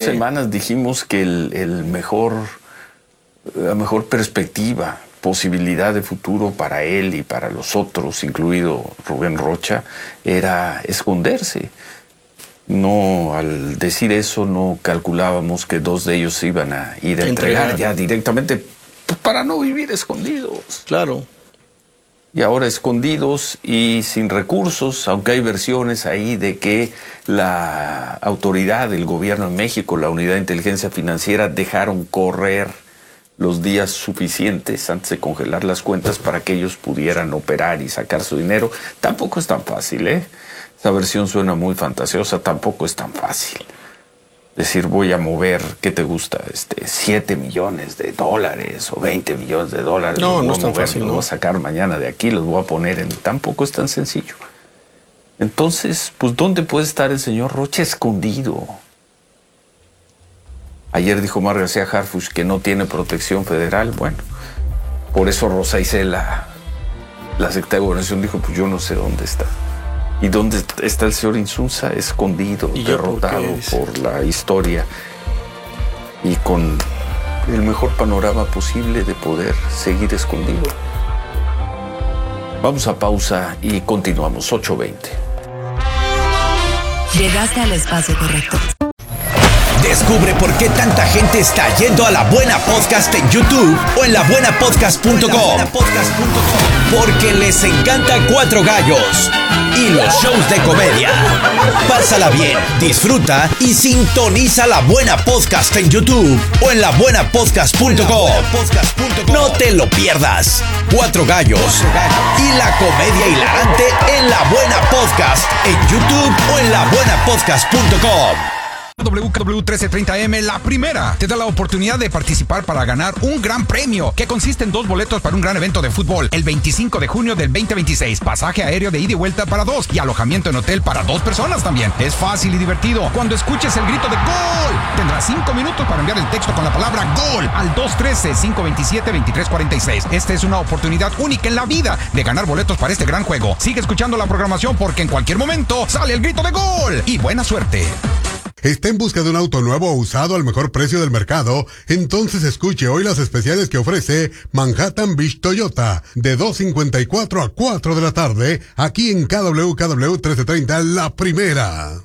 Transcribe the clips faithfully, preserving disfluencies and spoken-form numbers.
semanas dijimos que el, el mejor, la mejor perspectiva, posibilidad de futuro para él y para los otros, incluido Rubén Rocha, era esconderse. No, al decir eso, no calculábamos que dos de ellos se iban a ir a entregar, entregar ya directamente para no vivir escondidos. Claro. Y ahora escondidos y sin recursos, aunque hay versiones ahí de que la autoridad del gobierno de México, la Unidad de Inteligencia Financiera, dejaron correr los días suficientes antes de congelar las cuentas para que ellos pudieran operar y sacar su dinero. Tampoco es tan fácil, ¿eh? Esa versión suena muy fantasiosa, tampoco es tan fácil. Decir, voy a mover, ¿qué te gusta? Este, siete millones de dólares o veinte millones de dólares. No, no es tan mover, fácil. Los ¿no? voy a sacar mañana de aquí, los voy a poner en... Tampoco es tan sencillo. Entonces, pues, ¿dónde puede estar el señor Rocha? Escondido. Ayer dijo Mar García Harfuch que no tiene protección federal. Bueno, por eso Rosa Isela, la secretaria de Gobernación, dijo, pues yo no sé dónde está. ¿Y dónde está el señor Insunza? Escondido, derrotado por, por la historia y con el mejor panorama posible de poder seguir escondido. Vamos a pausa y continuamos. ocho veinte. Llegaste al espacio correcto. Descubre por qué tanta gente está yendo a La Buena Podcast en YouTube o en la buena podcast punto com. Porque les encanta Cuatro Gallos y los shows de comedia. Pásala bien, disfruta y sintoniza La Buena Podcast en YouTube o en la buena podcast punto com. No te lo pierdas. Cuatro Gallos y la comedia hilarante en La Buena Podcast en YouTube o en la buena podcast punto com. W K W trece treinta A M, la primera, te da la oportunidad de participar para ganar un gran premio que consiste en dos boletos para un gran evento de fútbol el veinticinco de junio del veinte veintiséis, pasaje aéreo de ida y vuelta para dos y alojamiento en hotel para dos personas también. Es fácil y divertido. Cuando escuches el grito de ¡Gol! Tendrás cinco minutos para enviar el texto con la palabra ¡Gol! al dos uno tres, cinco dos siete, dos tres cuatro seis. Esta es una oportunidad única en la vida de ganar boletos para este gran juego. Sigue escuchando la programación porque en cualquier momento sale el grito de ¡Gol! Y buena suerte. ¿Está en busca de un auto nuevo o usado al mejor precio del mercado? Entonces escuche hoy las especiales que ofrece Manhattan Beach Toyota de dos cincuenta y cuatro a cuatro de la tarde aquí en K W K W trece treinta, la primera.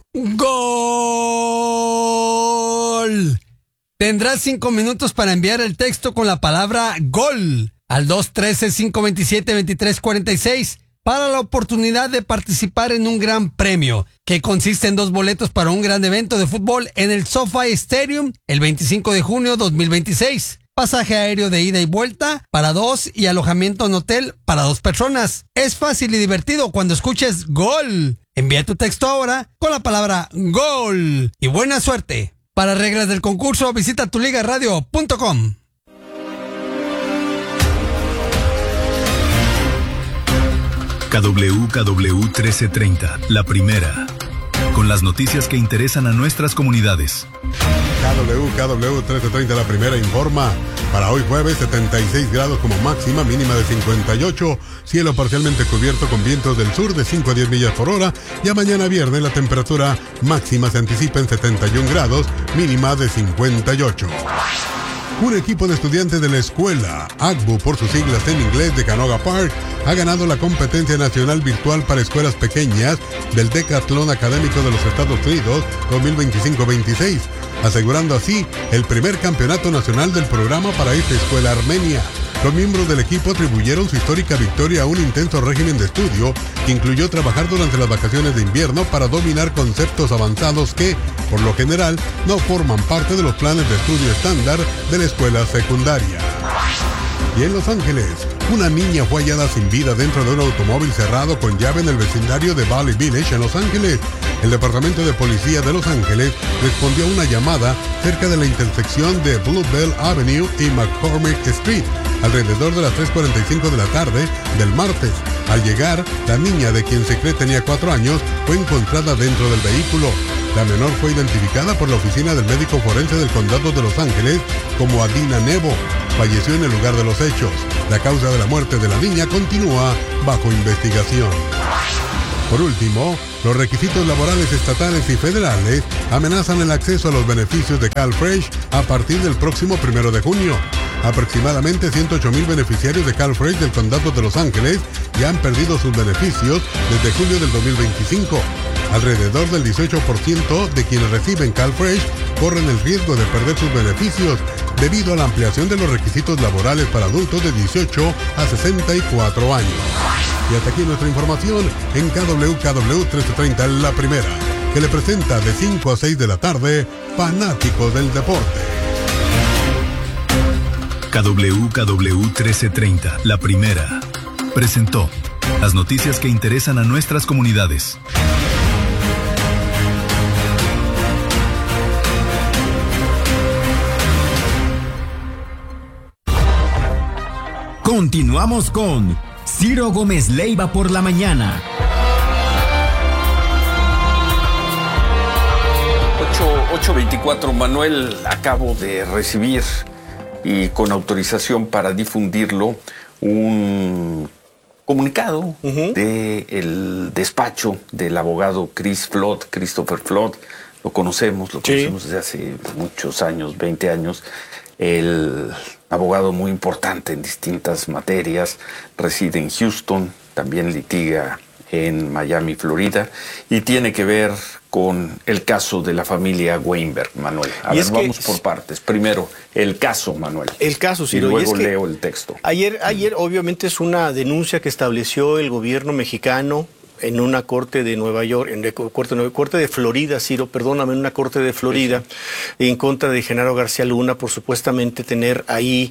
¡Gol! Tendrás cinco minutos para enviar el texto con la palabra GOL al dos uno tres, cinco dos siete, dos tres cuatro seis. Para la oportunidad de participar en un gran premio, que consiste en dos boletos para un gran evento de fútbol en el SoFi Stadium el veinticinco de junio dos mil veintiséis. Pasaje aéreo de ida y vuelta para dos y alojamiento en hotel para dos personas. Es fácil y divertido cuando escuches GOL. Envía tu texto ahora con la palabra GOL y buena suerte. Para reglas del concurso visita tu liga radio punto com. K W K W trece treinta, la primera, con las noticias que interesan a nuestras comunidades. K W K W trece treinta, la primera, informa. Para hoy jueves, setenta y seis grados como máxima, mínima de cincuenta y ocho, cielo parcialmente cubierto con vientos del sur de cinco a diez millas por hora. Ya mañana viernes la temperatura máxima se anticipa en setenta y un grados, mínima de cincuenta y ocho. Un equipo de estudiantes de la escuela A C B U, por sus siglas en inglés, de Canoga Park, ha ganado la competencia nacional virtual para escuelas pequeñas del Decatlón Académico de los Estados Unidos dos mil veinticinco veintiséis, asegurando así el primer campeonato nacional del programa para esta escuela armenia. Los miembros del equipo atribuyeron su histórica victoria a un intenso régimen de estudio que incluyó trabajar durante las vacaciones de invierno para dominar conceptos avanzados que, por lo general, no forman parte de los planes de estudio estándar de la escuela secundaria. Y en Los Ángeles, una niña fue hallada sin vida dentro de un automóvil cerrado con llave en el vecindario de Valley Village en Los Ángeles. El Departamento de Policía de Los Ángeles respondió a una llamada cerca de la intersección de Bluebell Avenue y McCormick Street, alrededor de las tres cuarenta y cinco de la tarde del martes. Al llegar, la niña, de quien se cree tenía cuatro años, fue encontrada dentro del vehículo. La menor fue identificada por la oficina del médico forense del condado de Los Ángeles como Adina Nebo. Falleció en el lugar de los hechos. La causa de la muerte de la niña continúa bajo investigación. Por último, los requisitos laborales estatales y federales amenazan el acceso a los beneficios de CalFresh a partir del próximo primero de junio. Aproximadamente ciento ocho mil beneficiarios de CalFresh del condado de Los Ángeles ya han perdido sus beneficios desde julio del dos mil veinticinco. Alrededor del dieciocho por ciento de quienes reciben CalFresh corren el riesgo de perder sus beneficios debido a la ampliación de los requisitos laborales para adultos de dieciocho a sesenta y cuatro años. Y hasta aquí nuestra información en K W K W trece treinta, La Primera, que le presenta de cinco a seis de la tarde, Fanáticos del Deporte. K W K W trece treinta, La Primera, presentó las noticias que interesan a nuestras comunidades. Continuamos con Ciro Gómez Leiva por la mañana. ocho veinticuatro, Manuel, acabo de recibir y con autorización para difundirlo un comunicado uh-huh. del despacho del abogado Chris Flood, Christopher Flood. Lo conocemos, lo conocemos sí. desde hace muchos años, veinte años. El abogado muy importante en distintas materias, reside en Houston, también litiga en Miami, Florida, y tiene que ver con el caso de la familia Weinberg, Manuel. A ver, vamos por partes. Primero, el caso, Manuel. El caso, Ciro. Y luego y es leo el texto. Ayer, ayer, obviamente, es una denuncia que estableció el gobierno mexicano en una corte de Nueva York, en la corte, corte de Florida, Ciro, perdóname, en una corte de Florida, sí. en contra de Genaro García Luna por supuestamente tener ahí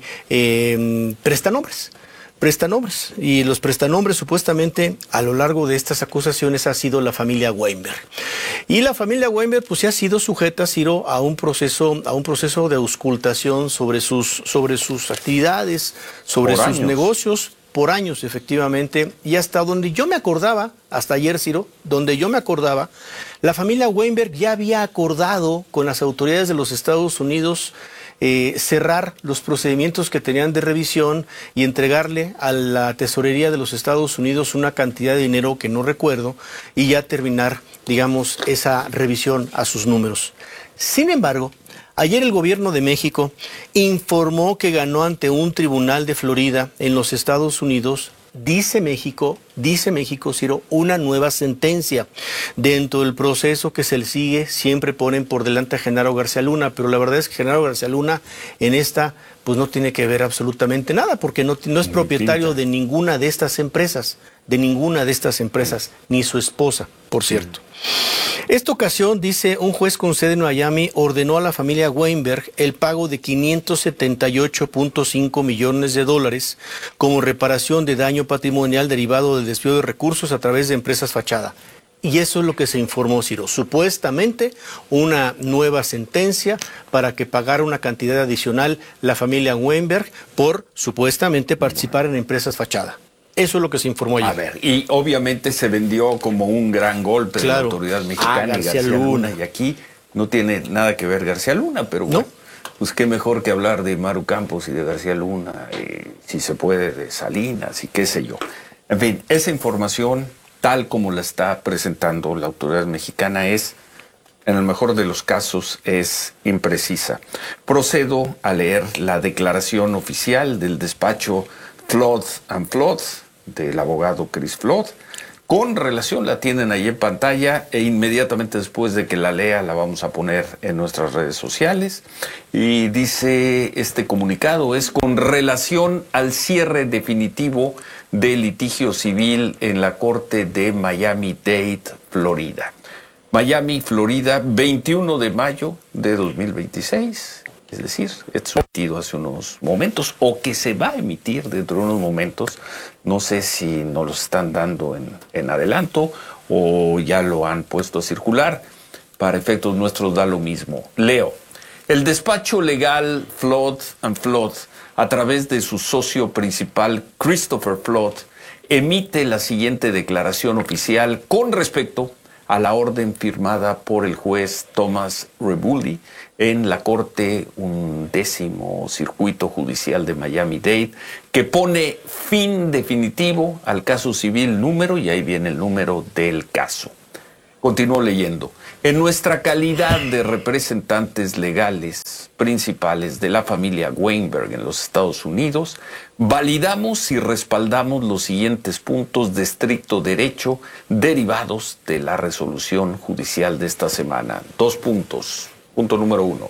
eh, prestanombres. Prestanombres. Y los prestanombres supuestamente a lo largo de estas acusaciones ha sido la familia Weinberg. Y la familia Weinberg pues ya ha sido sujeta, Ciro, a un proceso, a un proceso de auscultación sobre sus, sobre sus actividades, sobre por sus años. negocios. Por años, efectivamente, y hasta donde yo me acordaba, hasta ayer, Ciro, donde yo me acordaba, la familia Weinberg ya había acordado con las autoridades de los Estados Unidos eh, cerrar los procedimientos que tenían de revisión y entregarle a la tesorería de los Estados Unidos una cantidad de dinero que no recuerdo y ya terminar, digamos, esa revisión a sus números. Sin embargo, ayer el gobierno de México informó que ganó ante un tribunal de Florida en los Estados Unidos, dice México, dice México, Ciro, una nueva sentencia. Dentro del proceso que se le sigue, siempre ponen por delante a Genaro García Luna, pero la verdad es que Genaro García Luna en esta pues no tiene que ver absolutamente nada, porque no, no es propietario de ninguna de estas empresas, de ninguna de estas empresas, ni su esposa, por cierto. Esta ocasión, dice, un juez con sede en Miami ordenó a la familia Weinberg el pago de quinientos setenta y ocho punto cinco millones de dólares como reparación de daño patrimonial derivado del desvío de recursos a través de empresas fachada. Y eso es lo que se informó, Ciro. Supuestamente una nueva sentencia para que pagara una cantidad adicional la familia Weinberg por supuestamente participar en empresas fachada. Eso es lo que se informó ayer. A ver, y obviamente se vendió como un gran golpe claro. de la autoridad mexicana. Ah, García, García Luna. Luna. Y aquí no tiene nada que ver García Luna, pero bueno, ¿no? Pues qué mejor que hablar de Maru Campos y de García Luna, y, si se puede, de Salinas y qué sé yo. En fin, esa información, tal como la está presentando la autoridad mexicana, es, en el mejor de los casos, es imprecisa. Procedo a leer la declaración oficial del despacho Flood and Flood, del abogado Chris Flood. Con relación, la tienen ahí en pantalla e inmediatamente después de que la lea la vamos a poner en nuestras redes sociales. Y dice este comunicado, es con relación al cierre definitivo del litigio civil en la corte de Miami-Dade, Florida. Miami, Florida, veintiuno de mayo de dos mil veintiséis. Es decir, esto emitido hace unos momentos, o que se va a emitir dentro de unos momentos. No sé si nos lo están dando en, en adelanto o ya lo han puesto a circular. Para efectos nuestros da lo mismo. Leo. El despacho legal Flood and Flood, a través de su socio principal Christopher Flood, emite la siguiente declaración oficial con respecto a la orden firmada por el juez Thomas Rebulli en la Corte Undécimo Circuito Judicial de Miami-Dade, que pone fin definitivo al caso civil número, y ahí viene el número del caso. Continúo leyendo. En nuestra calidad de representantes legales principales de la familia Weinberg en los Estados Unidos, validamos y respaldamos los siguientes puntos de estricto derecho derivados de la resolución judicial de esta semana. Dos puntos. Punto número uno.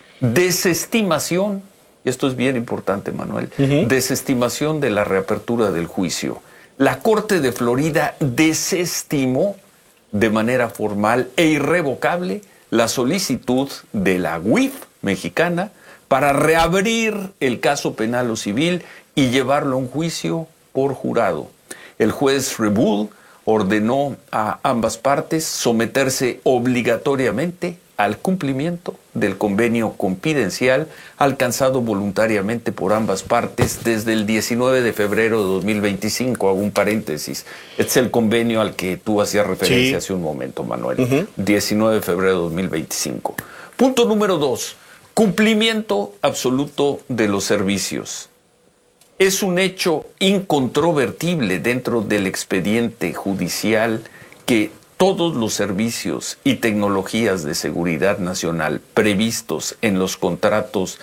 Desestimación, y esto es bien importante, Manuel, uh-huh. desestimación de la reapertura del juicio. La Corte de Florida desestimó de manera formal e irrevocable la solicitud de la U I F mexicana para reabrir el caso penal o civil y llevarlo a un juicio por jurado. El juez Rebull ordenó a ambas partes someterse obligatoriamente al cumplimiento del convenio confidencial alcanzado voluntariamente por ambas partes desde el diecinueve de febrero de dos mil veinticinco. Hago un paréntesis. Este es el convenio al que tú hacías referencia sí. hace un momento, Manuel. Uh-huh. diecinueve de febrero de dos mil veinticinco. Punto número dos. Cumplimiento absoluto de los servicios. Es un hecho incontrovertible dentro del expediente judicial que todos los servicios y tecnologías de seguridad nacional previstos en los contratos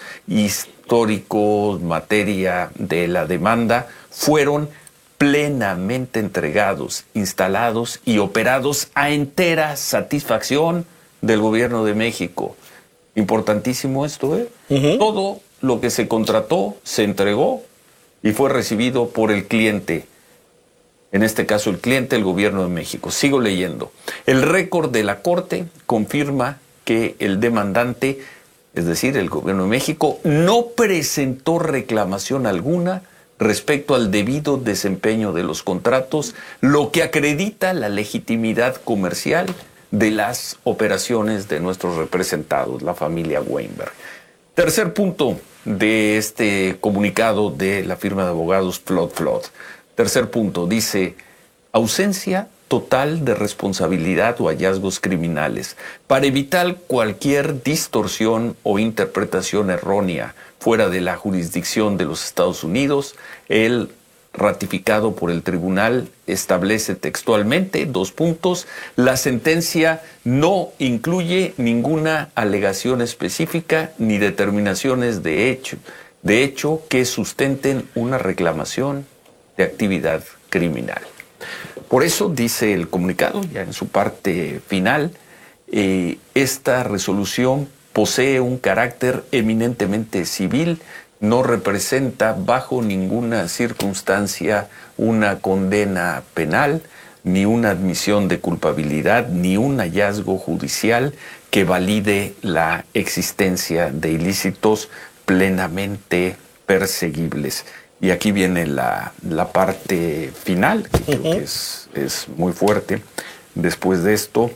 históricos, materia de la demanda, fueron plenamente entregados, instalados y operados a entera satisfacción del gobierno de México. Importantísimo esto, ¿eh? Uh-huh. Todo lo que se contrató se entregó y fue recibido por el cliente. En este caso, el cliente, el gobierno de México. Sigo leyendo. El récord de la Corte confirma que el demandante, es decir, el gobierno de México, no presentó reclamación alguna respecto al debido desempeño de los contratos, lo que acredita la legitimidad comercial de las operaciones de nuestros representados, la familia Weinberg. Tercer punto de este comunicado de la firma de abogados Flood Flood. Tercer punto, dice, ausencia total de responsabilidad o hallazgos criminales. Para evitar cualquier distorsión o interpretación errónea fuera de la jurisdicción de los Estados Unidos, el ratificado por el tribunal establece textualmente, dos puntos, la sentencia no incluye ninguna alegación específica ni determinaciones de hecho, de hecho que sustenten una reclamación de actividad criminal. Por eso, dice el comunicado, ya en su parte final, eh, esta resolución posee un carácter eminentemente civil, no representa bajo ninguna circunstancia una condena penal, ni una admisión de culpabilidad, ni un hallazgo judicial que valide la existencia de ilícitos plenamente perseguibles. Y aquí viene la, la parte final, que uh-huh. creo que es, es muy fuerte. Después de esto,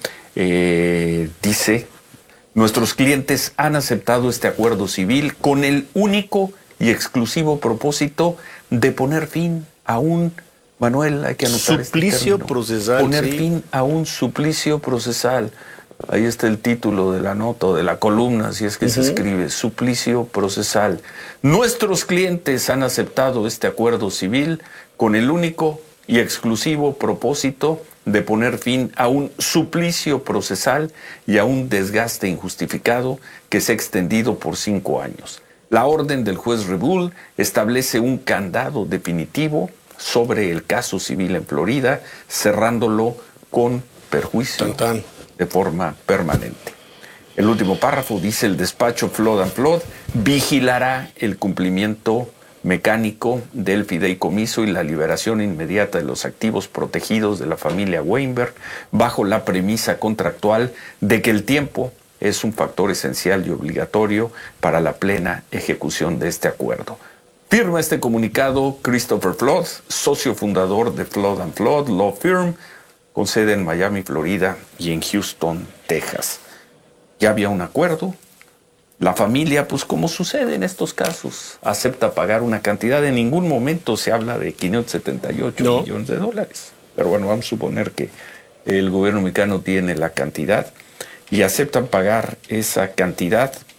eh, dice, nuestros clientes han aceptado este acuerdo civil con el único y exclusivo propósito de poner fin a un, Manuel, hay que anotar suplicio este procesal. Poner sí. fin a un suplicio procesal. Ahí está el título de la nota o de la columna, si es que uh-huh. se escribe, suplicio procesal. Nuestros clientes han aceptado este acuerdo civil con el único y exclusivo propósito de poner fin a un suplicio procesal y a un desgaste injustificado que se ha extendido por cinco años. La orden del juez Rebull establece un candado definitivo sobre el caso civil en Florida, cerrándolo con perjuicio. Tan, tan. De forma permanente. El último párrafo dice, el despacho Flood and Flood vigilará el cumplimiento mecánico del fideicomiso y la liberación inmediata de los activos protegidos de la familia Weinberg bajo la premisa contractual de que el tiempo es un factor esencial y obligatorio para la plena ejecución de este acuerdo. Firma este comunicado Christopher Flood, socio fundador de Flood and Flood Law Firm, con sede en Miami, Florida y en Houston, Texas. Ya había un acuerdo. La familia, pues como sucede en estos casos, acepta pagar una cantidad. En ningún momento se habla de quinientos setenta y ocho no. millones de dólares. Pero bueno, vamos a suponer que el gobierno mexicano tiene la cantidad y aceptan pagar esa cantidad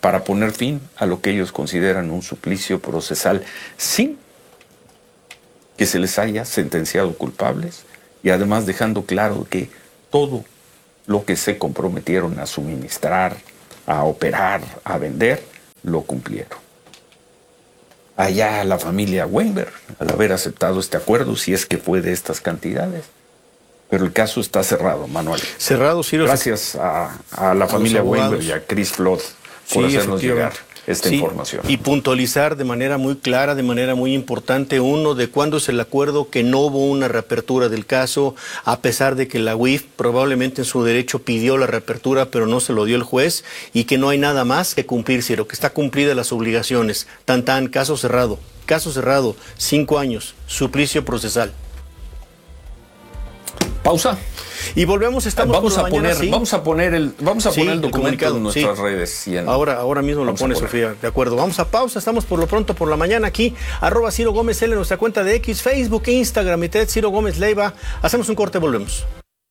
para poner fin a lo que ellos consideran un suplicio procesal sin que se les haya sentenciado culpables y además dejando claro que todo lo que se comprometieron a suministrar, a operar, a vender, lo cumplieron. Allá la familia Weinberg, al haber aceptado este acuerdo, si es que fue de estas cantidades. Pero el caso está cerrado, Manuel. Cerrado, Ciro. Gracias a, a la familia Weinberg y a Chris Flood por sí, hacernos llegar esta sí, información. Y puntualizar de manera muy clara, de manera muy importante, uno, de cuándo es el acuerdo, que no hubo una reapertura del caso, a pesar de que la U I F probablemente en su derecho pidió la reapertura, pero no se lo dio el juez, y que no hay nada más que cumplir, Ciro, que está cumplida las obligaciones. Tan tan, caso cerrado, caso cerrado, cinco años, suplicio procesal. Pausa. Y volvemos, estamos vamos por a la mañana, poner, ¿sí? vamos a poner el, vamos a Sí, poner el el documento comunicado, en nuestras sí. redes. Y en- Ahora, ahora mismo lo Vamos a pone poner. Sofía, de acuerdo. Vamos a pausa, estamos por lo pronto por la mañana aquí, arroba Ciro Gómez L en nuestra cuenta de X, Facebook e Instagram, y Ted Ciro Gómez Leiva. Hacemos un corte, volvemos.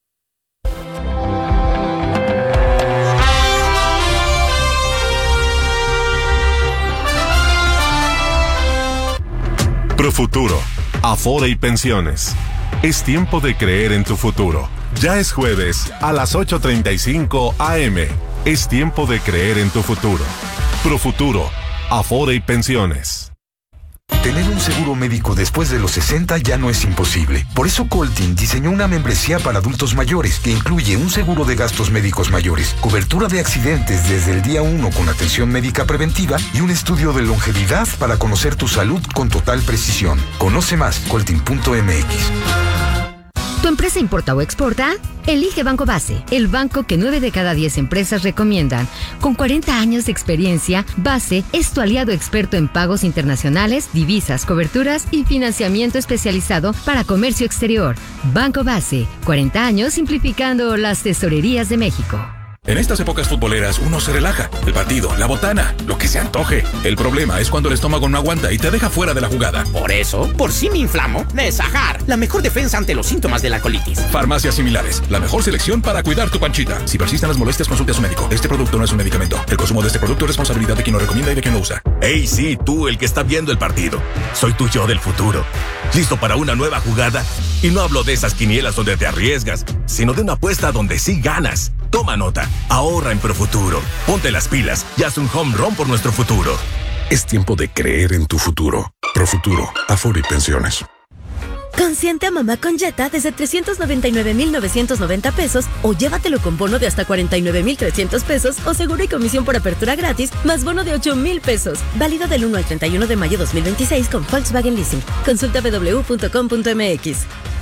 Profuturo, Afore y Pensiones. Es tiempo de creer en tu futuro. Ya es jueves a las ocho treinta y cinco a eme. Es tiempo de creer en tu futuro. Profuturo, Afore y Pensiones. Tener un seguro médico después de los sesenta ya no es imposible. Por eso Coltin diseñó una membresía para adultos mayores que incluye un seguro de gastos médicos mayores, cobertura de accidentes desde el día uno con atención médica preventiva y un estudio de longevidad para conocer tu salud con total precisión. Conoce más, coltin punto eme equis. ¿Tu empresa importa o exporta? Elige Banco Base, el banco que nueve de cada diez empresas recomiendan. Con cuarenta años de experiencia, Base es tu aliado experto en pagos internacionales, divisas, coberturas y financiamiento especializado para comercio exterior. Banco Base, cuarenta años simplificando las tesorerías de México. En estas épocas futboleras uno se relaja. El partido, la botana, lo que se antoje. El problema es cuando el estómago no aguanta y te deja fuera de la jugada. Por eso, por si me inflamo, Nesajar, la mejor defensa ante los síntomas de la colitis. Farmacias similares, la mejor selección para cuidar tu panchita. Si persisten las molestias, consulte a su médico. Este producto no es un medicamento. El consumo de este producto es responsabilidad de quien lo recomienda y de quien lo usa. Hey, sí, tú, el que está viendo el partido. Soy tu yo del futuro. ¿Listo para una nueva jugada? Y no hablo de esas quinielas donde te arriesgas, sino de una apuesta donde sí ganas. Toma nota, ahorra en Profuturo. Ponte las pilas y haz un home run por nuestro futuro. Es tiempo de creer en tu futuro. Profuturo, Afore y Pensiones. Consiente a mamá con Jetta desde trescientos noventa y nueve mil novecientos noventa pesos o llévatelo con bono de hasta cuarenta y nueve mil trescientos pesos o seguro y comisión por apertura gratis más bono de ocho mil pesos. Válido del uno al treinta y uno de mayo dos mil veintiséis con Volkswagen Leasing. Consulta doble u doble u punto com punto eme equis.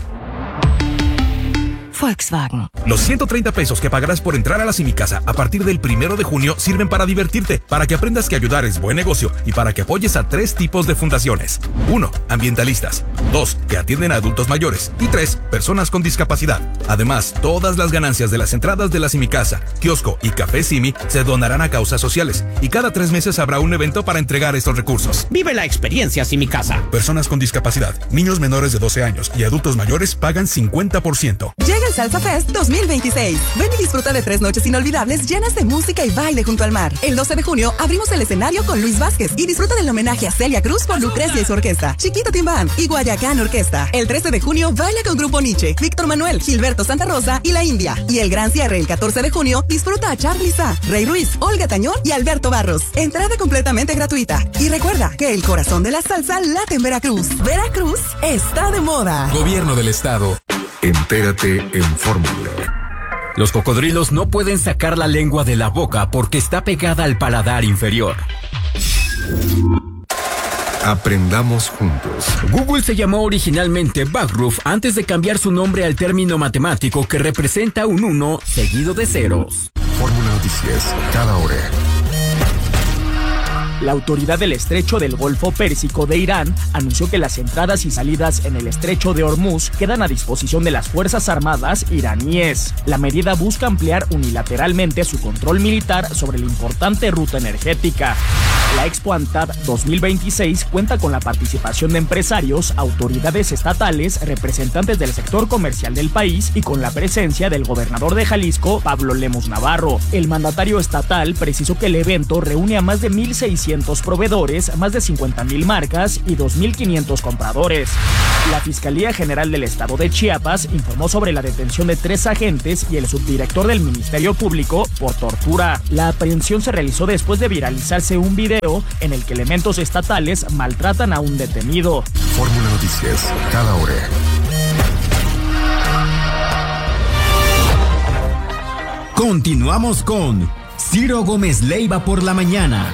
Volkswagen. Los ciento treinta pesos que pagarás por entrar a la Simicasa a partir del primero de junio sirven para divertirte, para que aprendas que ayudar es buen negocio y para que apoyes a tres tipos de fundaciones. Uno, ambientalistas. Dos, que atienden a adultos mayores. Y tres, personas con discapacidad. Además, todas las ganancias de las entradas de la Simicasa, kiosco y café Simi se donarán a causas sociales. Y cada tres meses habrá un evento para entregar estos recursos. Vive la experiencia Simicasa. Personas con discapacidad, niños menores de doce años y adultos mayores pagan cincuenta por ciento. Llega el Salsa Fest dos mil veintiséis. Ven y disfruta de tres noches inolvidables llenas de música y baile junto al mar. El doce de junio abrimos el escenario con Luis Vázquez y disfruta del homenaje a Celia Cruz por Lucrecia y su orquesta, Chiquito Timbán y Guayacán Orquesta. El trece de junio baila con Grupo Nietzsche, Víctor Manuel, Gilberto Santa Rosa y La India. Y el gran cierre el catorce de junio disfruta a Charly Sa, Rey Ruiz, Olga Tañón y Alberto Barros. Entrada completamente gratuita. Y recuerda que el corazón de la salsa late en Veracruz. Veracruz está de moda. Gobierno del Estado. Entérate en Fórmula. Los cocodrilos no pueden sacar la lengua de la boca porque está pegada al paladar inferior. Aprendamos juntos. Google se llamó originalmente Backroof antes de cambiar su nombre al término matemático que representa un uno seguido de ceros. Fórmula Noticias, cada hora. La autoridad del estrecho del Golfo Pérsico de Irán anunció que las entradas y salidas en el estrecho de Hormuz quedan a disposición de las Fuerzas Armadas iraníes. La medida busca ampliar unilateralmente su control militar sobre la importante ruta energética. La Expo ANTAD dos mil veintiséis cuenta con la participación de empresarios, autoridades estatales, representantes del sector comercial del país y con la presencia del gobernador de Jalisco, Pablo Lemus Navarro. El mandatario estatal precisó que el evento reúne a más de mil seiscientos proveedores, más de cincuenta mil marcas y dos mil quinientos compradores. La Fiscalía General del Estado de Chiapas informó sobre la detención de tres agentes y el subdirector del Ministerio Público por tortura. La aprehensión se realizó después de viralizarse un video en el que elementos estatales maltratan a un detenido. Fórmula Noticias, cada hora. Continuamos con Ciro Gómez Leiva por la mañana.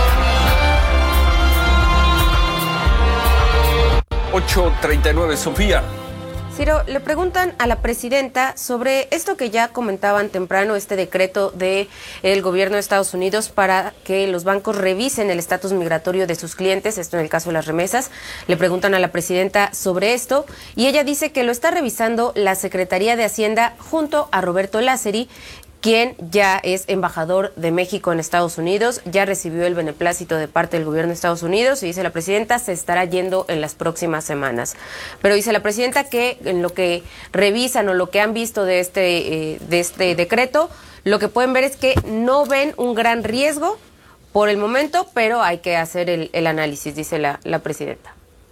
ocho treinta y nueve, Sofía. Ciro, le preguntan a la presidenta sobre esto que ya comentaban temprano, este decreto del gobierno de Estados Unidos para que los bancos revisen el estatus migratorio de sus clientes, esto en el caso de las remesas. Le preguntan a la presidenta sobre esto y ella dice que lo está revisando la Secretaría de Hacienda junto a Roberto Lázari, quien ya es embajador de México en Estados Unidos, ya recibió el beneplácito de parte del gobierno de Estados Unidos y dice la presidenta se estará yendo en las próximas semanas. Pero dice la presidenta que en lo que revisan o lo que han visto de este, eh, de este decreto, lo que pueden ver es que no ven un gran riesgo por el momento, pero hay que hacer el, el análisis, dice la, la presidenta.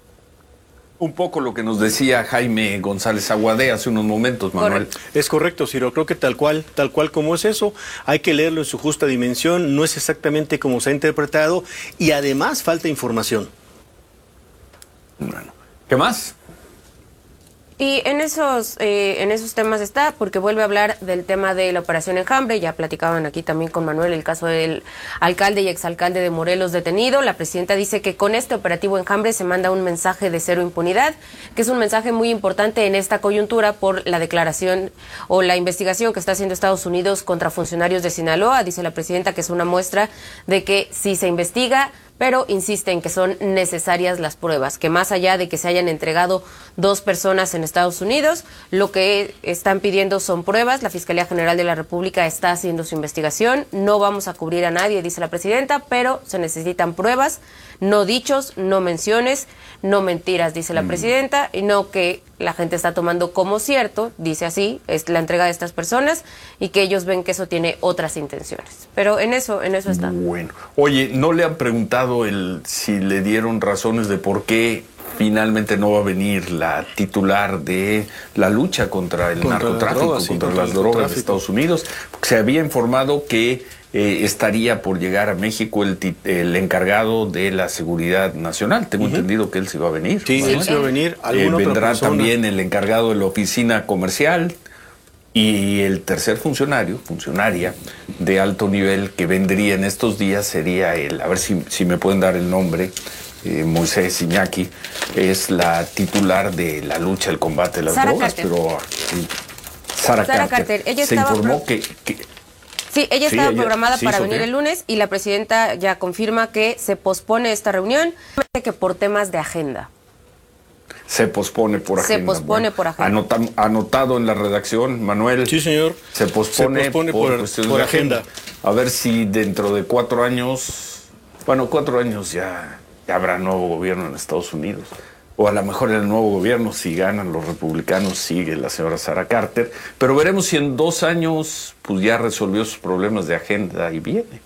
Un poco lo que nos decía Jaime González Aguadé hace unos momentos, Manuel. Correcto. Es correcto, Ciro. Creo que tal cual, tal cual como es eso, hay que leerlo en su justa dimensión. No es exactamente como se ha interpretado y además falta información. Bueno, ¿qué más? Y en esos eh, en esos temas está, porque vuelve a hablar del tema de la Operación Enjambre. Ya platicaban aquí también con Manuel el caso del alcalde y exalcalde de Morelos detenido. La presidenta dice que con este operativo Enjambre se manda un mensaje de cero impunidad, que es un mensaje muy importante en esta coyuntura por la declaración o la investigación que está haciendo Estados Unidos contra funcionarios de Sinaloa. Dice la presidenta que es una muestra de que si se investiga, pero insiste en que son necesarias las pruebas, que más allá de que se hayan entregado dos personas en Estados Unidos, lo que están pidiendo son pruebas. La Fiscalía General de la República está haciendo su investigación, no vamos a cubrir a nadie, dice la presidenta, pero se necesitan pruebas, no dichos, no menciones, no mentiras, dice la presidenta, y no que la gente está tomando como cierto, dice así, es la entrega de estas personas, y que ellos ven que eso tiene otras intenciones. Pero en eso, en eso está. Bueno, oye, ¿no le han preguntado el si le dieron razones de por qué finalmente no va a venir la titular de la lucha contra el contra narcotráfico, drogas, contra, contra las drogas de Estados Unidos? Se había informado que eh, estaría por llegar a México el, el encargado de la seguridad nacional. Tengo uh-huh. entendido que él se va a venir. Sí, él se va a venir. Eh, vendrá persona? también el encargado de la oficina comercial y el tercer funcionario, funcionaria de alto nivel que vendría en estos días sería el, a ver si, si me pueden dar el nombre, Eh, Moisés Iñaki, es la titular de la lucha, el combate de las Sara drogas, Carter. pero sí, Sara, Sara Carter. Carter. Ella se estaba informó pro... que, que... Sí, ella sí, estaba ella, programada sí, para Sofía. venir el lunes y la presidenta ya confirma que se pospone esta reunión, que por temas de agenda. Se pospone por agenda. Se pospone bueno, por agenda. Anota, anotado en la redacción, Manuel. Sí, señor. Se pospone, se pospone por, por, cuestiones por de agenda. agenda. A ver si dentro de cuatro años, bueno, cuatro años ya, ya habrá nuevo gobierno en Estados Unidos. O a lo mejor el nuevo gobierno, si ganan los republicanos, sigue la señora Sara Carter. Pero veremos si en dos años pues ya resolvió sus problemas de agenda y viene.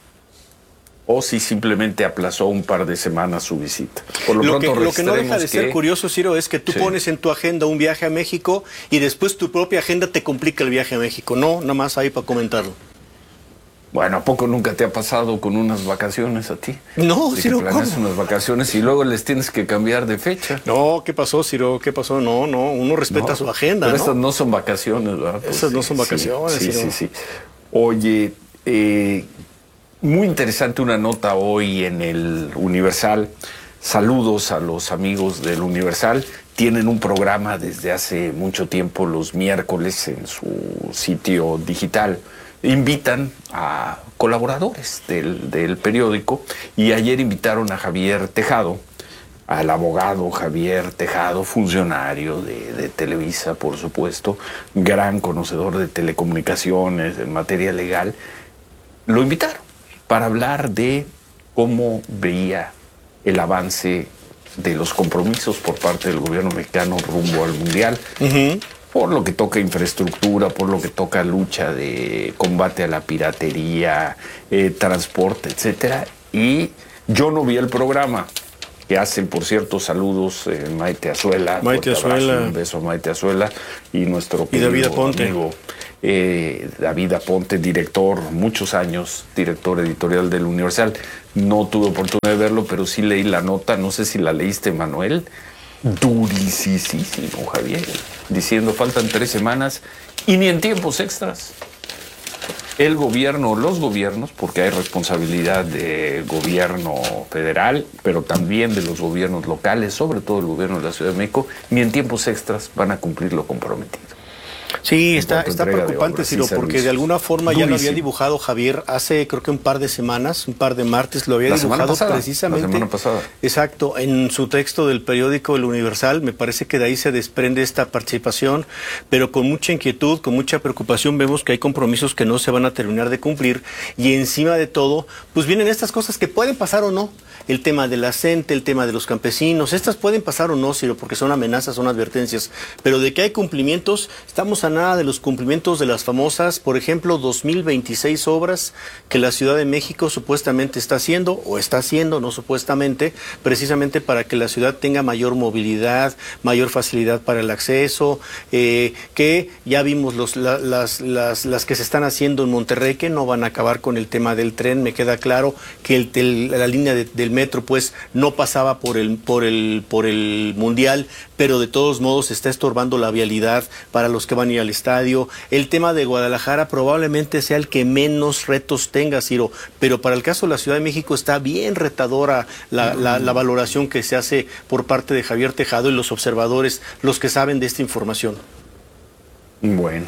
O si simplemente aplazó un par de semanas su visita. Por lo, lo, pronto, que, lo que no deja de que... ser curioso, Ciro, es que tú sí. pones en tu agenda un viaje a México y después tu propia agenda te complica el viaje a México. No, nada más ahí para comentarlo. Bueno, ¿a poco nunca te ha pasado con unas vacaciones a ti? No, de Ciro, que planeas ¿cómo? unas vacaciones y luego les tienes que cambiar de fecha. No, ¿qué pasó, Ciro? ¿Qué pasó? No, no, uno respeta no, su agenda, pero ¿no? estas no son vacaciones, ¿verdad? Pues Esas no sí, son vacaciones, sí, Ciro. sí, sí, sí. Oye, eh, muy interesante una nota hoy en el Universal. Saludos a los amigos del Universal. Tienen un programa desde hace mucho tiempo los miércoles en su sitio digital. Invitan a colaboradores del, del periódico y ayer invitaron a Javier Tejado, al abogado Javier Tejado, funcionario de, de Televisa, por supuesto, gran conocedor de telecomunicaciones en materia legal. Lo invitaron para hablar de cómo veía el avance de los compromisos por parte del gobierno mexicano rumbo al Mundial, uh-huh. por lo que toca infraestructura, por lo que toca lucha de combate a la piratería, eh, transporte, etcétera. Y yo no vi el programa que hacen, por cierto, saludos eh, Maite Azuela. Maite Azuela. Abrazo, un beso a Maite Azuela y nuestro y David Aponte. amigo eh, David Aponte, director, muchos años, director editorial del Universal. No tuve oportunidad de verlo, pero sí leí la nota, no sé si la leíste, Manuel. Durisísimo, Javier, diciendo faltan tres semanas y ni en tiempos extras. El gobierno, los gobiernos, porque hay responsabilidad de gobierno federal, pero también de los gobiernos locales, sobre todo el gobierno de la Ciudad de México, ni en tiempos extras van a cumplir lo comprometido. Sí, está, está preocupante, Ciro, porque de alguna forma ya lo había dibujado Javier hace creo que un par de semanas, un par de martes, lo había la dibujado pasada, precisamente. La semana pasada. Exacto, en su texto del periódico El Universal, me parece que de ahí se desprende esta participación, pero con mucha inquietud, con mucha preocupación vemos que hay compromisos que no se van a terminar de cumplir y encima de todo, pues vienen estas cosas que pueden pasar o no. El tema de la gente, el tema de los campesinos, estas pueden pasar o no, Ciro, porque son amenazas, son advertencias, pero de que hay cumplimientos, estamos a nada de los cumplimientos de las famosas, por ejemplo, dos mil veintiséis obras que la Ciudad de México supuestamente está haciendo, o está haciendo, no supuestamente, precisamente para que la ciudad tenga mayor movilidad, mayor facilidad para el acceso, eh, que ya vimos los, la, las, las, las que se están haciendo en Monterrey, que no van a acabar con el tema del tren, me queda claro que el, el, la línea de, del metro pues no pasaba por el, por el, por el Mundial, pero de todos modos está estorbando la vialidad para los que van a ir al estadio. El tema de Guadalajara probablemente sea el que menos retos tenga, Ciro, pero para el caso de la Ciudad de México está bien retadora la, la, la valoración que se hace por parte de Javier Tejado y los observadores, los que saben de esta información. Bueno,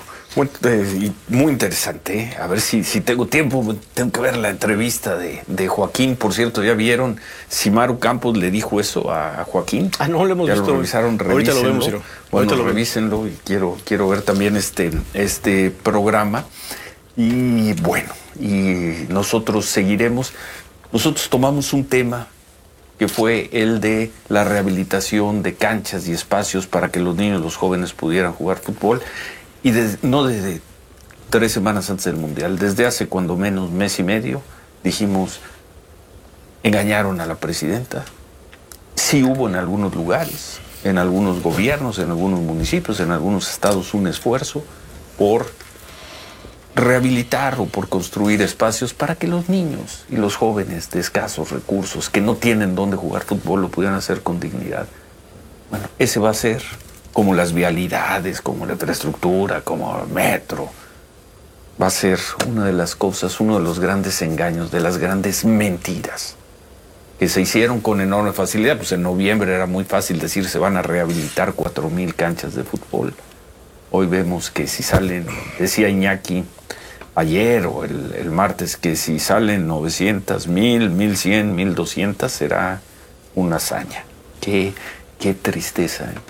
muy interesante, ¿eh? A ver si, si tengo tiempo, tengo que ver la entrevista de, de Joaquín. Por cierto, ¿ya vieron si Maru Campos le dijo eso a Joaquín? Ah, no, lo hemos ya visto. Lo revisaron, Ahorita lo vemos, Ciro. Bueno, Ahorita lo revísenlo y quiero, quiero ver también este, este programa. Y bueno, y nosotros seguiremos. Nosotros tomamos un tema que fue el de la rehabilitación de canchas y espacios para que los niños y los jóvenes pudieran jugar fútbol. Y desde, no desde tres semanas antes del Mundial, desde hace cuando menos mes y medio, dijimos, engañaron a la presidenta. Sí hubo en algunos lugares, en algunos gobiernos, en algunos municipios, en algunos estados un esfuerzo por rehabilitar o por construir espacios para que los niños y los jóvenes de escasos recursos, que no tienen dónde jugar fútbol, lo pudieran hacer con dignidad. Bueno, ese va a ser como las vialidades, como la infraestructura, como el metro. Va a ser una de las cosas, uno de los grandes engaños, de las grandes mentiras que se hicieron con enorme facilidad. Pues en noviembre era muy fácil decir se van a rehabilitar cuatro mil canchas de fútbol. Hoy vemos que si salen, decía Iñaki ayer o el, el martes, que si salen novecientas, mil, mil cien, mil doscientas será una hazaña. Qué, qué tristeza, ¿eh?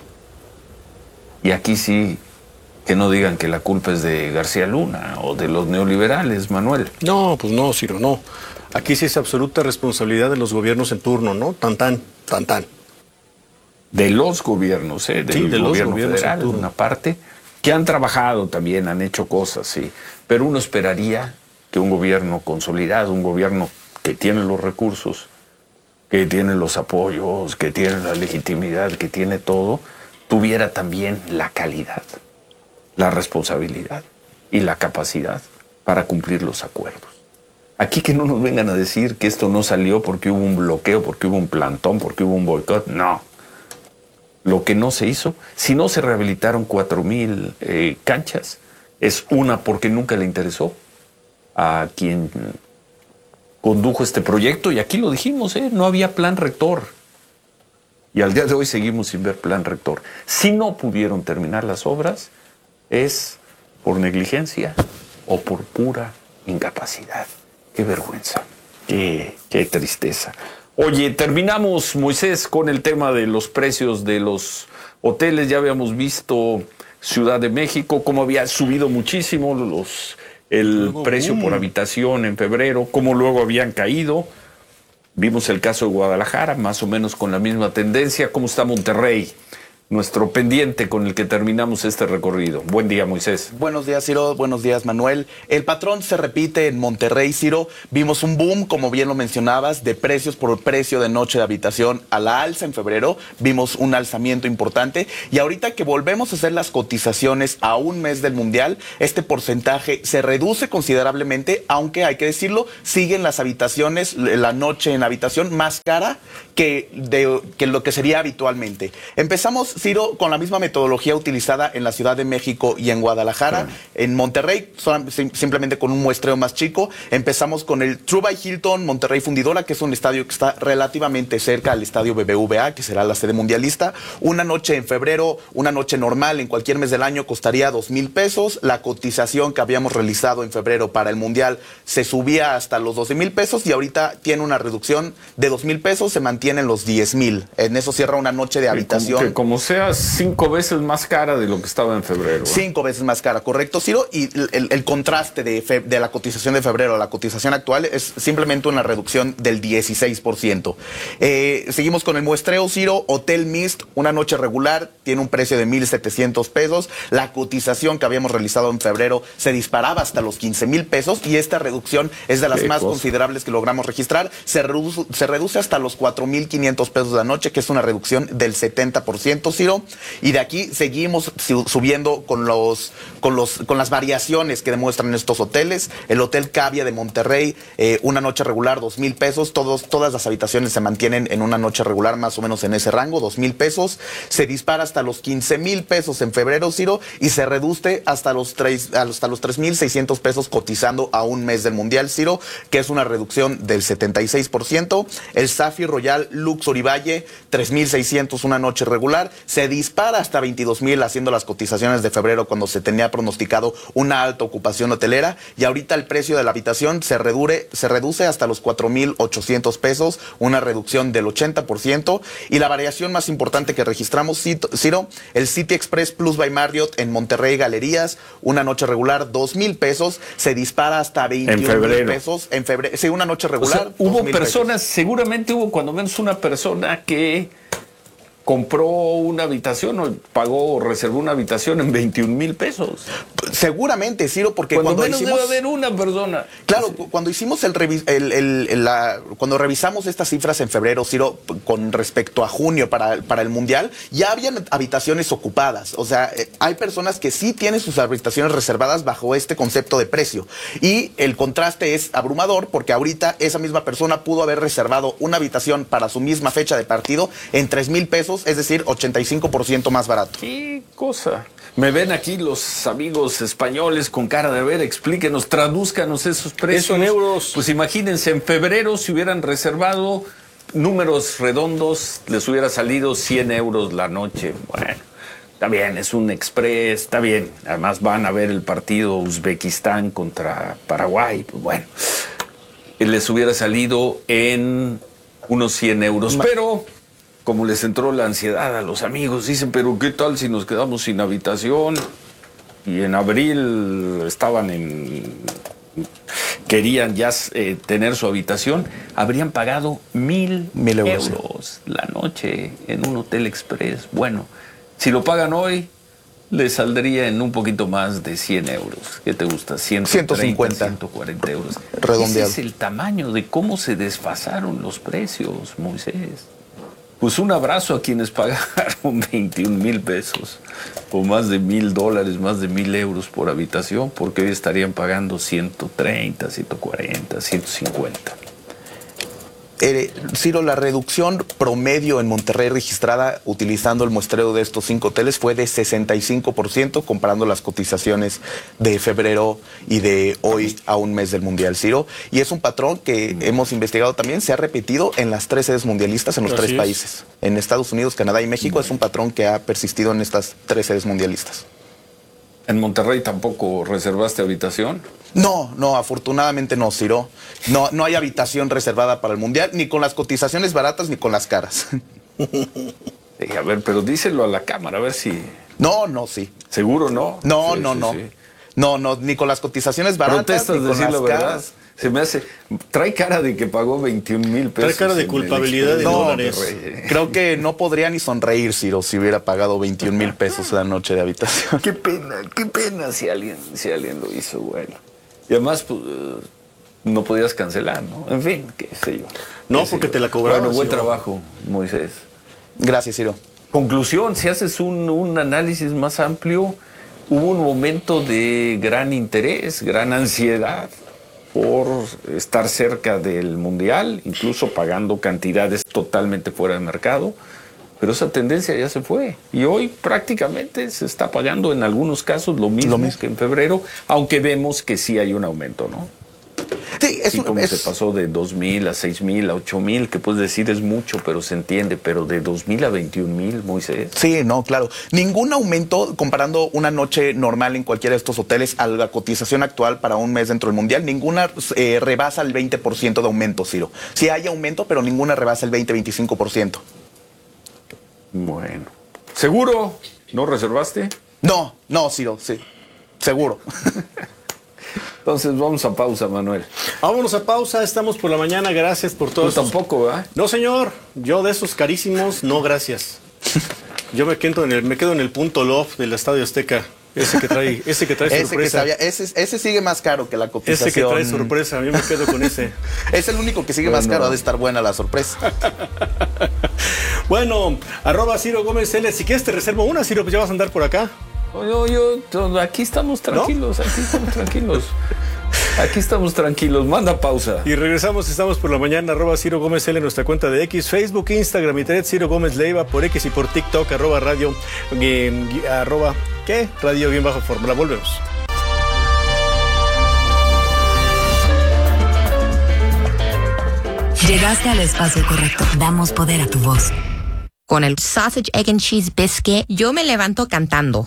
Y aquí sí, que no digan que la culpa es de García Luna o de los neoliberales, Manuel. No, pues no, Ciro, no. Aquí sí es absoluta responsabilidad de los gobiernos en turno, ¿no? Tan, tan, tan, tan. De los gobiernos, ¿eh? Del sí, de gobierno los gobiernos federal, en turno. Una parte, que han trabajado también, han hecho cosas, sí. Pero uno esperaría que un gobierno consolidado, un gobierno que tiene los recursos, que tiene los apoyos, que tiene la legitimidad, que tiene todo, tuviera también la calidad, la responsabilidad y la capacidad para cumplir los acuerdos. Aquí que no nos vengan a decir que esto no salió porque hubo un bloqueo, porque hubo un plantón, porque hubo un boicot. No. Lo que no se hizo, si no se rehabilitaron cuatro mil eh, canchas, es una porque nunca le interesó a quien condujo este proyecto, y aquí lo dijimos, ¿eh? No había plan rector. Y al día de hoy seguimos sin ver plan rector. Si no pudieron terminar las obras, es por negligencia o por pura incapacidad. Qué vergüenza, qué, qué tristeza. Oye, terminamos, Moisés, con el tema de los precios de los hoteles. Ya habíamos visto Ciudad de México, cómo había subido muchísimo los, el luego, precio um. por habitación en febrero, cómo luego habían caído. Vimos el caso de Guadalajara, más o menos con la misma tendencia. ¿Cómo está Monterrey? Nuestro pendiente con el que terminamos este recorrido. Buen día, Moisés. Buenos días, Ciro. Buenos días, Manuel. El patrón se repite en Monterrey, Ciro. Vimos un boom, como bien lo mencionabas, de precios por precio de noche de habitación a la alza en febrero. Vimos un alzamiento importante. Y ahorita que volvemos a hacer las cotizaciones a un mes del Mundial, este porcentaje se reduce considerablemente, aunque hay que decirlo, siguen las habitaciones, la noche en habitación más cara que, de, que lo que sería habitualmente. Empezamos, Ciro, con la misma metodología utilizada en la Ciudad de México y en Guadalajara. Sí. En Monterrey, son, simplemente con un muestreo más chico, empezamos con el True by Hilton Monterrey Fundidora, que es un estadio que está relativamente cerca al estadio B B V A, que será la sede mundialista. Una noche en febrero, una noche normal en cualquier mes del año costaría dos mil pesos. La cotización que habíamos realizado en febrero para el Mundial se subía hasta los doce mil pesos y ahorita tiene una reducción de dos mil pesos, se mantiene en los diez mil. En eso cierra una noche de habitación. Que como, que como sea cinco veces más cara de lo que estaba en febrero. ¿eh? Cinco veces más cara, correcto, Ciro. Y el, el contraste de, fe, de la cotización de febrero a la cotización actual es simplemente una reducción del dieciséis por ciento. Eh, seguimos con el muestreo, Ciro. Hotel Mist, una noche regular, tiene un precio de mil setecientos pesos. La cotización que habíamos realizado en febrero se disparaba hasta los quince mil pesos y esta reducción es de las más cosa? considerables que logramos registrar. Se reduce, se reduce hasta los cuatro mil quinientos pesos la noche, que es una reducción del setenta por ciento, Ciro. Y de aquí seguimos subiendo con los con los con las variaciones que demuestran estos hoteles. El Hotel Cavia de Monterrey, eh, una noche regular, dos mil pesos. Todos, todas las habitaciones se mantienen en una noche regular más o menos en ese rango, dos mil pesos. Se dispara hasta los quince mil pesos en febrero, Ciro, y se reduce hasta los tres, hasta los tres mil seiscientos pesos cotizando a un mes del Mundial, Ciro, que es una reducción del setenta y seis por ciento. El Safi Royal Luxury Valle, tres mil seiscientos una noche regular, se dispara hasta veintidós mil haciendo las cotizaciones de febrero cuando se tenía pronosticado una alta ocupación hotelera, y ahorita el precio de la habitación se reduce, se reduce hasta los cuatro mil ochocientos pesos, una reducción del ochenta por ciento. Y la variación más importante que registramos, Ciro, el City Express Plus by Marriott en Monterrey Galerías, una noche regular, dos mil pesos, se dispara hasta veintiún mil pesos en febrero. Sí, una noche regular. O sea, hubo personas, pesos. seguramente hubo cuando menos una persona que compró una habitación o pagó o reservó una habitación en veintiún mil pesos. Seguramente, Ciro, porque cuando, cuando menos hicimos... debe haber una persona. Claro, sí. cuando hicimos el, revi... el, el, el la... cuando revisamos estas cifras en febrero, Ciro, con respecto a junio para, para el Mundial, ya habían habitaciones ocupadas. O sea, hay personas que sí tienen sus habitaciones reservadas bajo este concepto de precio. Y el contraste es abrumador porque ahorita esa misma persona pudo haber reservado una habitación para su misma fecha de partido en tres mil pesos, es decir, ochenta y cinco por ciento más barato. ¿Qué cosa? Me ven aquí los amigos españoles con cara de ver, explíquenos, tradúzcanos esos precios. Eso en euros. Pues imagínense, en febrero si hubieran reservado números redondos, les hubiera salido cien euros la noche. Bueno, está bien, es un express, está bien. Además van a ver el partido Uzbekistán contra Paraguay. Pues bueno, les hubiera salido en unos cien euros, pero... como les entró la ansiedad a los amigos, dicen, pero ¿qué tal si nos quedamos sin habitación? Y en abril estaban en... querían ya eh, tener su habitación, habrían pagado mil, mil euros, euros la noche en un hotel express. Bueno, si lo pagan hoy, les saldría en un poquito más de cien euros. ¿Qué te gusta? ciento cincuenta, ciento cuarenta euros. Redondeado. Ese es el tamaño de cómo se desfasaron los precios, Moisés. Pues un abrazo a quienes pagaron veintiún mil pesos o más de mil dólares, más de mil euros por habitación, porque hoy estarían pagando ciento treinta, ciento cuarenta, ciento cincuenta. Eh, Ciro, la reducción promedio en Monterrey registrada utilizando el muestreo de estos cinco hoteles fue de sesenta y cinco por ciento comparando las cotizaciones de febrero y de hoy a un mes del Mundial, Ciro. Y es un patrón que mm. hemos investigado también, se ha repetido en las tres sedes mundialistas en los Así tres es. países. En Estados Unidos, Canadá y México mm. es un patrón que ha persistido en estas tres sedes mundialistas. ¿En Monterrey tampoco reservaste habitación? No, no, afortunadamente no, Ciro. No, no hay habitación reservada para el Mundial, ni con las cotizaciones baratas ni con las caras. Sí, a ver, pero díselo a la cámara, a ver si... No, no, sí. ¿Seguro no? No, sí, no, sí, no. Sí. No, no, ni con las cotizaciones baratas, ¿Protestas ni con decir las la caras. Se me hace... Trae cara de que pagó veintiún mil pesos. Trae cara de culpabilidad de dólares. Creo que no podría ni sonreír, Ciro, si hubiera pagado veintiún mil pesos la noche de habitación. Qué pena, qué pena si alguien, si alguien lo hizo, güey. Y además, pues, no podías cancelar, ¿no? En fin, qué sé yo. No, porque te la cobraron. Bueno, buen trabajo, Moisés. Gracias, Ciro. Conclusión, si haces un, un análisis más amplio, hubo un momento de gran interés, gran ansiedad por estar cerca del Mundial, incluso pagando cantidades totalmente fuera de mercado, pero esa tendencia ya se fue. Y hoy prácticamente se está pagando en algunos casos lo mismo, lo mismo. que en febrero, aunque vemos que sí hay un aumento, ¿no? Sí, es, sí, como es... se pasó de dos mil a seis mil a ocho mil, que puedes decir es mucho, pero se entiende, pero de dos mil a veintiún mil, Moisés. Sí, no, claro. Ningún aumento, comparando una noche normal en cualquiera de estos hoteles a la cotización actual para un mes dentro del Mundial, ninguna eh, rebasa el veinte por ciento de aumento, Ciro. Sí hay aumento, pero ninguna rebasa el veinte a veinticinco por ciento. Bueno. ¿Seguro? ¿No reservaste? No, no, Ciro, sí. Seguro. Entonces vamos a pausa, Manuel. Vámonos a pausa, estamos por la mañana, gracias por todo. Tú tampoco, ¿verdad? No, señor, yo de esos carísimos, no, gracias. Yo me quedo en el, me quedo en el punto Love del Estadio Azteca. Ese que trae, ese que trae ese sorpresa. Que sabía, ese, ese sigue más caro que la cotización. Ese que trae sorpresa, a mí me quedo con ese. Es el único que sigue bueno. más caro, ha de estar buena la sorpresa. Bueno, arroba Ciro Gómez L. Si quieres te reservo una, Ciro, pues ya vas a andar por acá. Yo, yo, aquí estamos tranquilos, ¿no? Aquí estamos tranquilos. Aquí estamos tranquilos, manda pausa. Y regresamos, estamos por la mañana, arroba Ciro Gómez L, nuestra cuenta de X, Facebook, Instagram y Threads, Ciro Gómez Leiva, por X y por TikTok, arroba radio, eh, arroba, ¿qué? Radio bien bajo fórmula, volvemos. Llegaste al espacio correcto, damos poder a tu voz. Con el Sausage, Egg and Cheese Biscuit, yo me levanto cantando.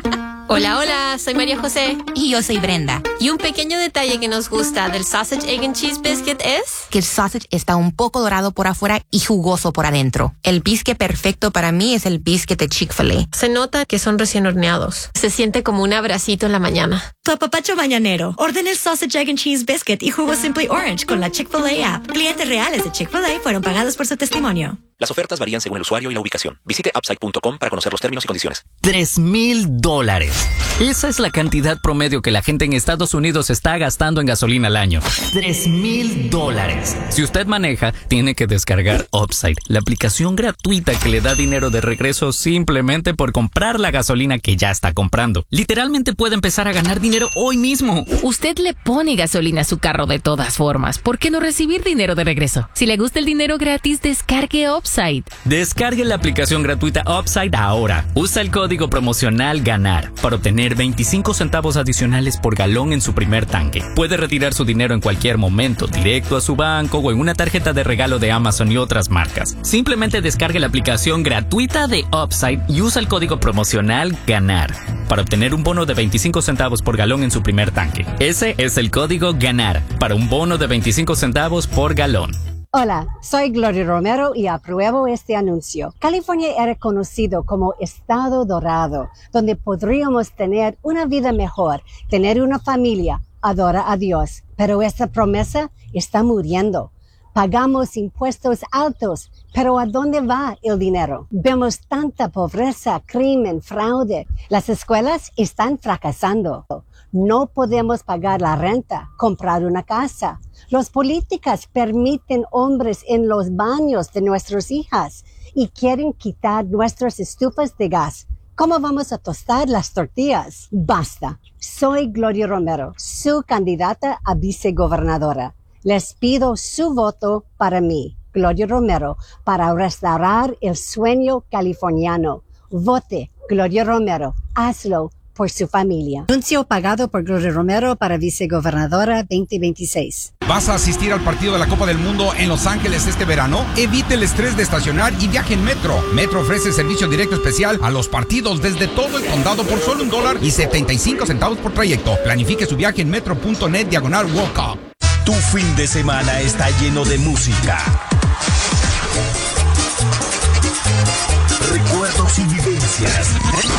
Hola, hola, soy María José. Y yo soy Brenda. Y un pequeño detalle que nos gusta del Sausage, Egg and Cheese Biscuit es... que el sausage está un poco dorado por afuera y jugoso por adentro. El biscuit perfecto para mí es el biscuit de Chick-fil-A. Se nota que son recién horneados. Se siente como un abracito en la mañana. Tu apapacho mañanero. Ordena el Sausage, Egg and Cheese Biscuit y jugo Simply Orange con la Chick-fil-A app. Clientes reales de Chick-fil-A fueron pagados por su testimonio. Las ofertas varían según el usuario y la ubicación. Visite upside punto com para conocer los términos y condiciones. Tres mil dólares. Esa es la cantidad promedio que la gente en Estados Unidos está gastando en gasolina al año. Tres mil dólares. Si usted maneja, tiene que descargar Upside, la aplicación gratuita que le da dinero de regreso simplemente por comprar la gasolina que ya está comprando. Literalmente puede empezar a ganar dinero hoy mismo. Usted le pone gasolina a su carro de todas formas. ¿Por qué no recibir dinero de regreso? Si le gusta el dinero gratis, descargue Upside. Descargue la aplicación gratuita Upside ahora. Usa el código promocional GANAR para obtener veinticinco centavos adicionales por galón en su primer tanque. Puede retirar su dinero en cualquier momento, directo a su banco o en una tarjeta de regalo de Amazon y otras marcas. Simplemente descargue la aplicación gratuita de Upside y usa el código promocional GANAR para obtener un bono de veinticinco centavos por galón en su primer tanque. Ese es el código GANAR para un bono de veinticinco centavos por galón. Hola, soy Gloria Romero y apruebo este anuncio. California era conocido como Estado Dorado, donde podríamos tener una vida mejor, tener una familia, adorar a Dios. Pero esta promesa está muriendo. Pagamos impuestos altos, pero ¿a dónde va el dinero? Vemos tanta pobreza, crimen, fraude. Las escuelas están fracasando. No podemos pagar la renta, comprar una casa. Los políticos permiten hombres en los baños de nuestras hijas y quieren quitar nuestras estufas de gas. ¿Cómo vamos a tostar las tortillas? Basta. Soy Gloria Romero, su candidata a vicegobernadora. Les pido su voto para mí, Gloria Romero, para restaurar el sueño californiano. Vote, Gloria Romero. Hazlo por su familia. Anuncio pagado por Gloria Romero para vicegobernadora veinte veintiséis. ¿Vas a asistir al partido de la Copa del Mundo en Los Ángeles este verano? Evite el estrés de estacionar y viaje en Metro. Metro ofrece servicio directo especial a los partidos desde todo el condado por solo un dólar y setenta y cinco centavos por trayecto. Planifique su viaje en metro punto net diagonal World Cup. Tu fin de semana está lleno de música,